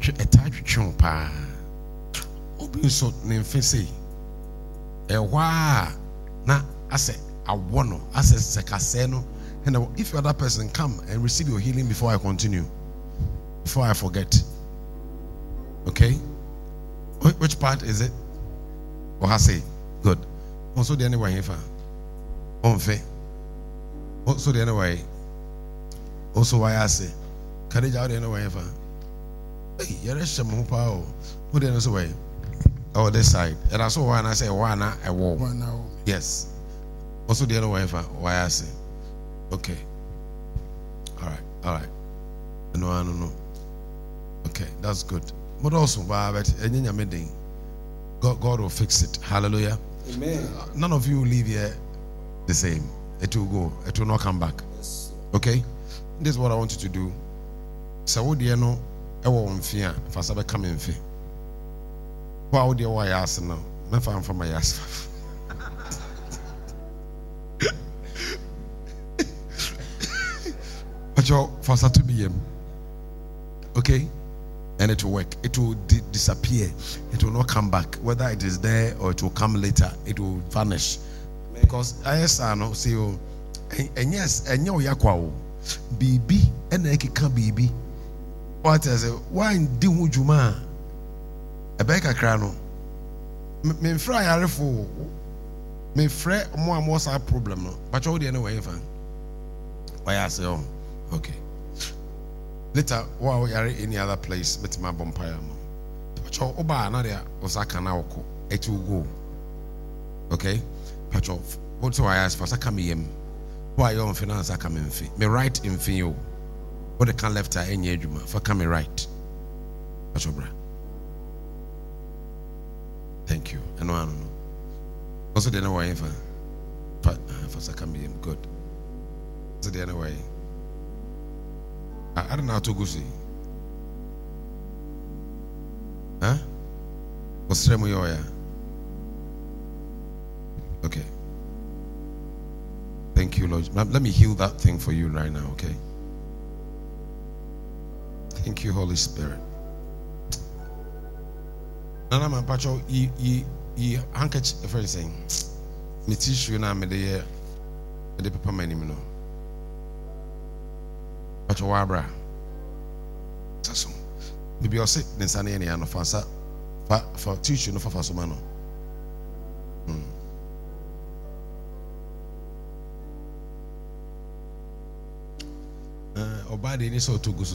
attach pa. Obi so nemfe sei. Ewa na ase awono ase sekase no. And if the other person come and receive your healing before I continue, before I forget. Okay? Which part is it? Ohase. Good. Also the anyway here. Onfe. Also the anyway. Also why I say. Carriage out the anyway here. Hey, you're a shamu pao. Put it this way. Oh, this side. And I saw one I say one a wall. Yes. Also the anyway here. Why I say. Okay. All right. No. Okay, that's good. But also, God will fix it. Hallelujah. Amen. None of you will leave here the same. It will go. It will not come back. Okay? This is what I want you to do. So, what do you know? I won't fear if I say come in fear. Why would you ask now? I'm from my ass. But you're for to be okay, and it will work. It will disappear. It will not come back. Whether it is there or it will come later, it will vanish. Amen. Because I know see you, and yes, and you yakwa bibi and ekika bibi. What I say? Why di hujuma? A beka krano. Me fry arefo. Me fry more problem no. But you dey anyway fan. Why I say oh. Okay. Later, while we are in any other place, met my bumpire. Pacho Oba Nadia Osaka now, it will go. Okay? Pacho, what's why I ask for Sakamim? Why your finance are coming fee? Me right in fee. What the can left in Yejuma for coming right. Pacho Bra. Thank you. And no, I don't know. Also, the other way for Sakamim. Good. So the other way. I don't know how to go see. Huh? What's wrong with you? Okay. Thank you, Lord. Let me heal that thing for you right now, okay? Thank you, Holy Spirit. Nana man pacho e handkerchief for saying me tissue na me de papa mani me no. Pacho wabra. Saso. Bibi o se nsa na ya no fa tissue no fa so ma no. Obade ni so to go